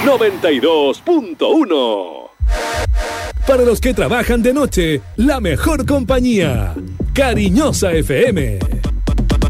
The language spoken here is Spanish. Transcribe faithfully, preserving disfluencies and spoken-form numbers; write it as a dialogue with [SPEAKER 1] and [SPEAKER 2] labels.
[SPEAKER 1] noventa y dos punto uno. Para los que trabajan de noche, la mejor compañía. Cariñosa F M.